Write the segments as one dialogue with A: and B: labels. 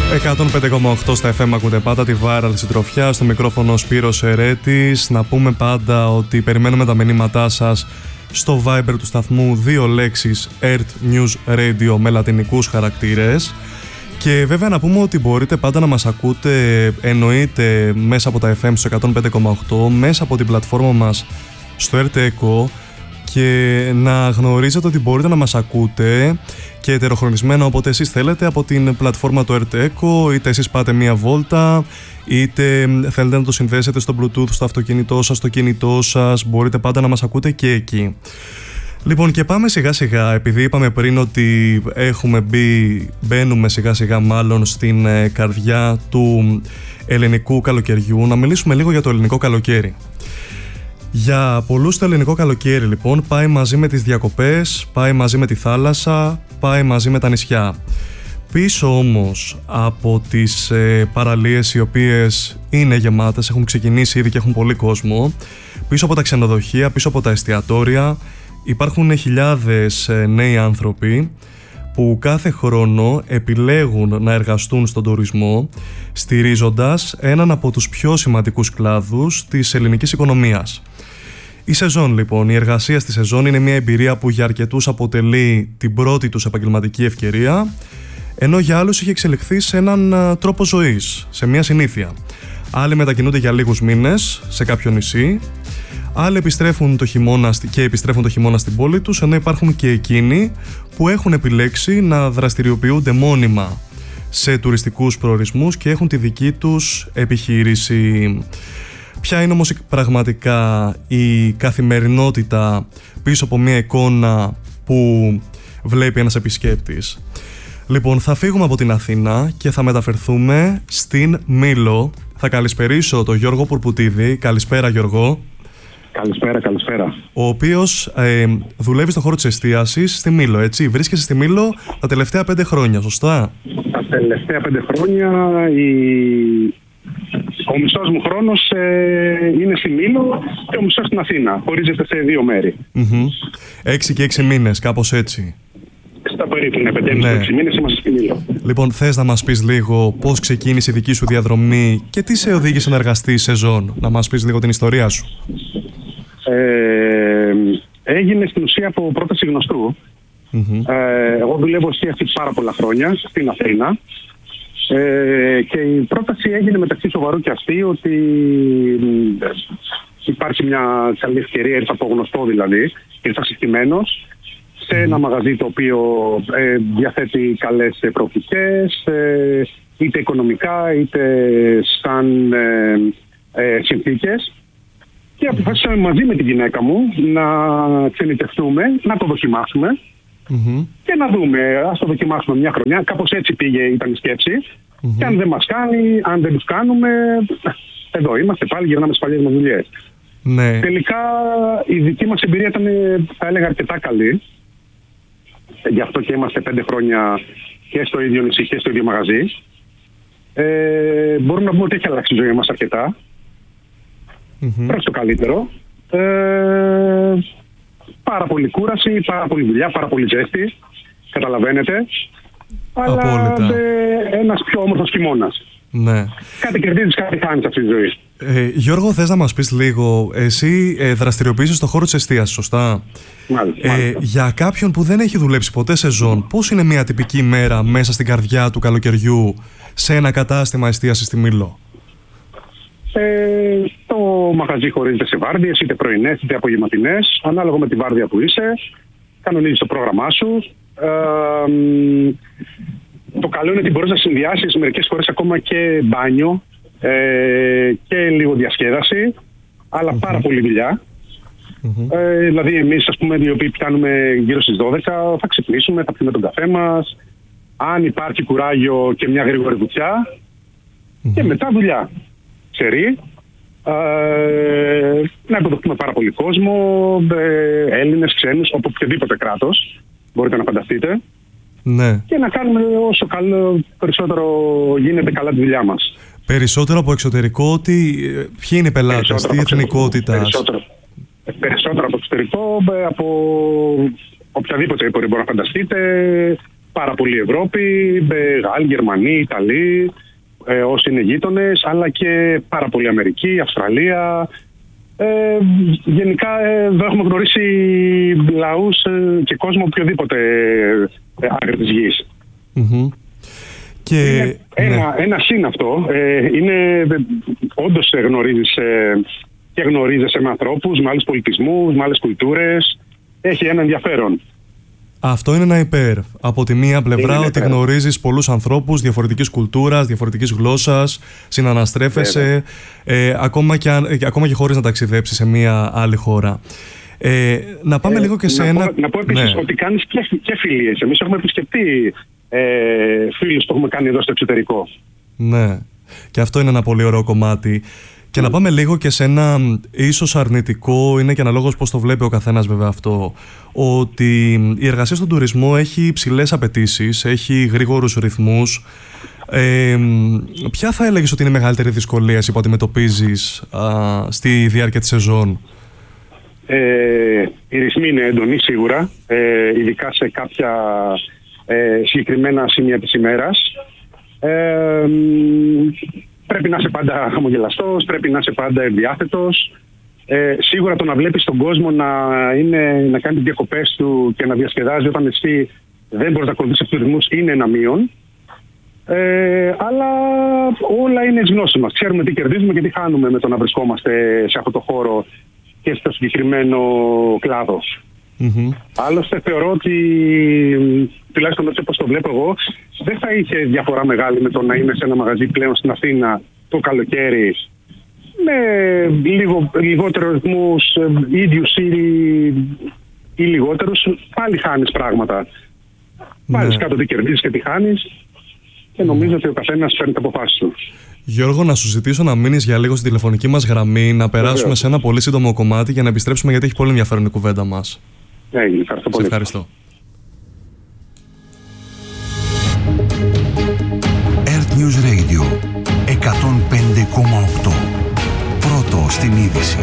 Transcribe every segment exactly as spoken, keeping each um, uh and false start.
A: εκατόν πέντε κόμμα οκτώ στα εφ εμ ακούτε πάντα τη Viral συντροφιά. Στο μικρόφωνο Σπύρος Ερέτης. Να πούμε πάντα ότι περιμένουμε τα μηνύματά σας στο Viber του σταθμού, δύο λέξεις Earth News Radio με λατινικούς χαρακτήρες. Και βέβαια να πούμε ότι μπορείτε πάντα να μας ακούτε, εννοείται μέσα από τα εφ εμ στο εκατόν πέντε κόμμα οκτώ, μέσα από την πλατφόρμα μας στο Earth Echo, και να γνωρίζετε ότι μπορείτε να μας ακούτε και ετεροχρονισμένα όποτε εσείς θέλετε από την πλατφόρμα του Earth Echo, είτε εσείς πάτε μία βόλτα, είτε θέλετε να το συνδέσετε στο Bluetooth στο αυτοκίνητό σας, στο κινητό σας, μπορείτε πάντα να μας ακούτε και εκεί. Λοιπόν, και πάμε σιγά σιγά, επειδή είπαμε πριν ότι έχουμε μπει, μπαίνουμε σιγά σιγά μάλλον στην ε, καρδιά του ελληνικού καλοκαιριού, να μιλήσουμε λίγο για το ελληνικό καλοκαίρι. Για πολλούς το ελληνικό καλοκαίρι λοιπόν πάει μαζί με τις διακοπές, πάει μαζί με τη θάλασσα, πάει μαζί με τα νησιά. Πίσω όμως από τις ε, παραλίες οι οποίες είναι γεμάτες, έχουν ξεκινήσει ήδη και έχουν πολύ κόσμο, πίσω από τα ξενοδοχεία, πίσω από τα εστιατόρια, υπάρχουν χιλιάδες ε, νέοι άνθρωποι που κάθε χρόνο επιλέγουν να εργαστούν στον τουρισμό, στηρίζοντας έναν από τους πιο σημαντικούς κλάδους της ελληνικής οικονομίας. Η σεζόν λοιπόν, η εργασία στη σεζόν είναι μια εμπειρία που για αρκετούς αποτελεί την πρώτη τους επαγγελματική ευκαιρία, ενώ για άλλους έχει εξελιχθεί σε έναν τρόπο ζωής, σε μια συνήθεια. Άλλοι μετακινούνται για λίγους μήνες σε κάποιο νησί, άλλοι επιστρέφουν το χειμώνα και επιστρέφουν το χειμώνα στην πόλη τους, ενώ υπάρχουν και εκείνοι που έχουν επιλέξει να δραστηριοποιούνται μόνιμα σε τουριστικούς προορισμούς και έχουν τη δική τους επιχείρηση. Ποια είναι όμως πραγματικά η καθημερινότητα πίσω από μια εικόνα που βλέπει ένας επισκέπτης? Λοιπόν, θα φύγουμε από την Αθήνα και θα μεταφερθούμε στην Μήλο. Θα καλησπερίσω τον Γιώργο Πουρπουτίδη. Καλησπέρα, Γιώργο.
B: Καλησπέρα, καλησπέρα.
A: Ο οποίος ε, δουλεύει στον χώρο της εστίασης στη Μήλο, έτσι. Βρίσκεσαι στη Μήλο τα τελευταία πέντε χρόνια, σωστά?
B: Τα τελευταία πέντε χρόνια η... ο μισός μου χρόνος ε, είναι στη Μήλο και ο μισός στην Αθήνα. Χωρίζεται σε δύο μέρη.
A: Mm-hmm. Έξι και έξι μήνες, κάπως έτσι.
B: Στα περίπου, ναι, πέντε με έξι μήνες είμαστε στη Μήλο.
A: Λοιπόν, θες να μας πεις λίγο πώς ξεκίνησε η δική σου διαδρομή και τι σε οδήγησε να εργαστείς σεζόν? Να μας πεις λίγο την ιστορία σου.
B: Ε, έγινε στην ουσία από πρόταση γνωστού. Mm-hmm. Ε, εγώ δουλεύω εστίαση πάρα πολλά χρόνια στην Αθήνα. Ε, και η πρόταση έγινε μεταξύ σοβαρού και αστείου ότι ε, υπάρχει μια καλή ευκαιρία, ήρθα από γνωστό δηλαδή, ήρθα συστημένος σε ένα μαγαζί το οποίο ε, διαθέτει καλές προοπτικές, ε, είτε οικονομικά είτε σαν ε, ε, συνθήκες, και αποφάσισαμε μαζί με την γυναίκα μου να ξενιτευτούμε, να το δοκιμάσουμε. Mm-hmm. Και να δούμε, ας το δοκιμάσουμε μια χρονιά. Κάπως έτσι πήγε, ήταν η σκέψη. Mm-hmm. Και αν δεν μας κάνει, αν δεν τους κάνουμε, εδώ είμαστε πάλι, γυρνάμε στις παλιές μας δουλειές.
A: Ναι.
B: Τελικά η δική μας εμπειρία ήταν, θα έλεγα, αρκετά καλή. Γι' αυτό και είμαστε πέντε χρόνια και στο ίδιο νησί και στο ίδιο μαγαζί. Ε, μπορούμε να πούμε ότι έχει αλλάξει η ζωή μας αρκετά. Mm-hmm. Προς το καλύτερο. Ε, Πάρα πολύ κούραση, πάρα πολύ δουλειά, πάρα πολύ ζέστη. Καταλαβαίνετε. Αλλά ε, ένας πιο όμορφος χειμώνας.
A: Ναι.
B: Κάτι κερδίζεις, κάτι χάνεις αυτή τη ζωή.
A: Ε, Γιώργο, θες να μας πεις λίγο, εσύ ε, δραστηριοποιείσαι στον χώρο της εστίασης, σωστά?
B: Μάλιστα,
A: ε,
B: μάλιστα.
A: Για κάποιον που δεν έχει δουλέψει ποτέ σεζόν, πώς είναι μια τυπική μέρα μέσα στην καρδιά του καλοκαιριού σε ένα κατάστημα εστίασης στη Μήλο?
B: Ε, το μαγαζί χωρίζεται σε βάρδιες, είτε πρωινές είτε απογευματινές, ανάλογα με τη βάρδια που είσαι. Κανονίζεις το πρόγραμμά σου. Ε, το καλό είναι ότι μπορείς να συνδυάσεις μερικές φορές ακόμα και μπάνιο ε, και λίγο διασκέδαση, αλλά mm-hmm. πάρα πολύ δουλειά. Mm-hmm. Ε, δηλαδή εμείς, ας πούμε, οι οποίοι πιάνουμε γύρω στις δώδεκα, θα ξυπνήσουμε, θα πιούμε τον καφέ μας. Αν υπάρχει κουράγιο και μια γρήγορη βουτιά, mm-hmm. και μετά δουλειά. Ξερή, ε, να υποδεχτούμε πάρα πολύ κόσμο, ε, Έλληνες, ξένους, από οποιοδήποτε κράτος μπορείτε να φανταστείτε.
A: Ναι. Και
B: να κάνουμε όσο καλό, περισσότερο γίνεται καλά τη δουλειά μας.
A: Περισσότερο από εξωτερικό, τι, ποιοι είναι οι πελάτες, τι εθνικότητα?
B: Περισσότερο, περισσότερο από εξωτερικό, από οποιαδήποτε μπορεί να φανταστείτε, πάρα πολύ Ευρώπη, Γάλλοι, Γερμανοί, Ιταλοί, ε, όσοι είναι γείτονες, αλλά και πάρα πολύ Αμερική, Αυστραλία. Ε, γενικά ε, εδώ έχουμε γνωρίσει λαούς ε, και κόσμο οποιοδήποτε ε, άκρη της γης.
A: Mm-hmm. Και...
B: Είναι ένα, ναι. ένα συν αυτό. Ε, είναι όντως γνωρίζεις ε, και γνωρίζεσαι με ανθρώπους, με άλλους πολιτισμούς, με άλλες κουλτούρες. Έχει ένα ενδιαφέρον.
A: Αυτό είναι ένα υπέρ. Από τη μία πλευρά είναι ότι υπέρ. Γνωρίζεις πολλούς ανθρώπους διαφορετικής κουλτούρας, διαφορετικής γλώσσας, συναναστρέφεσαι, ε, ακόμα, και, ακόμα και χωρίς να ταξιδέψεις σε μία άλλη χώρα. Ε, να πάμε ε, λίγο και σε
B: να
A: ένα...
B: Πω, να πω επίσης ναι. ότι κάνεις και, και φιλίες. Εμείς έχουμε επισκεφτεί ε, φίλους που έχουμε κάνει εδώ στο εξωτερικό.
A: Ναι, και αυτό είναι ένα πολύ ωραίο κομμάτι. Και να πάμε λίγο και σε ένα ίσως αρνητικό, είναι και αναλόγως πώς το βλέπει ο καθένας βέβαια αυτό, ότι η εργασία στον τουρισμό έχει υψηλές απαιτήσεις, έχει γρήγορους ρυθμούς. Ε, ποια θα έλεγες ότι είναι η μεγαλύτερη δυσκολία που αντιμετωπίζεις α, στη διάρκεια της σεζόν?
B: Ε, οι ρυθμοί είναι έντονοι σίγουρα, ε, ειδικά σε κάποια ε, συγκεκριμένα σημεία της ημέρας. Ε, Πρέπει να είσαι πάντα χαμογελαστός, πρέπει να είσαι πάντα ευδιάθετος. Ε, σίγουρα το να βλέπεις τον κόσμο να, είναι, να κάνει τις διακοπές του και να διασκεδάζει όταν εσύ δεν μπορείς να ακολουθήσεις αυτούς τους ρυθμούς είναι ένα μείον. Ε, αλλά όλα είναι εις γνώση μας. Ξέρουμε τι κερδίζουμε και τι χάνουμε με το να βρισκόμαστε σε αυτό το χώρο και στο συγκεκριμένο κλάδο. Mm-hmm. Άλλωστε θεωρώ ότι, τουλάχιστον έτσι όπως το βλέπω εγώ, δεν θα είχε διαφορά μεγάλη με το να είμαι σε ένα μαγαζί πλέον στην Αθήνα το καλοκαίρι με λίγο, λιγότερους ρυθμούς, ίδιους ή, ή λιγότερους. Πάλι χάνεις πράγματα. Πάλι ναι. κάτω τι κερδίζεις και τι χάνεις και νομίζω mm. ότι ο καθένας φέρνει τα αποφάσεις του.
A: Γιώργο, να σου ζητήσω να μείνεις για λίγο στην τηλεφωνική μας γραμμή, να περάσουμε Βεβαίως. σε ένα πολύ σύντομο κομμάτι για να επιστρέψουμε, γιατί έχει πολύ ενδιαφέρον η κουβέντα μας.
B: Έγινε, ευχαριστώ πολύ.
A: Σε ευχαριστώ.
C: Earth News Radio εκατόν πέντε κόμμα οκτώ. Πρώτο στην είδηση.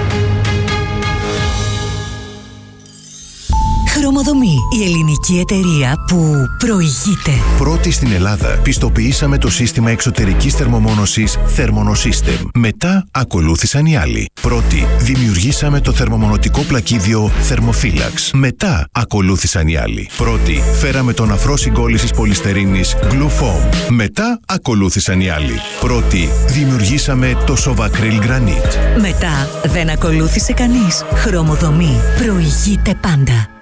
D: Χρωμοδομή, η ελληνική εταιρεία που προηγείται.
C: Πρώτη στην Ελλάδα πιστοποιήσαμε το σύστημα εξωτερικής θερμομόνωσης Thermonosystem. Μετά ακολούθησαν οι άλλοι. Πρώτη δημιουργήσαμε το θερμομονωτικό πλακίδιο Thermophilax. Μετά ακολούθησαν οι άλλοι. Πρώτη φέραμε τον αφρό συγκόλλησης πολυστερίνης Glufoam. Μετά ακολούθησαν οι άλλοι. Πρώτη δημιουργήσαμε το Sovacryl Granite.
D: Μετά δεν ακολούθησε κανείς. Χρωμοδομή προηγείται πάντα.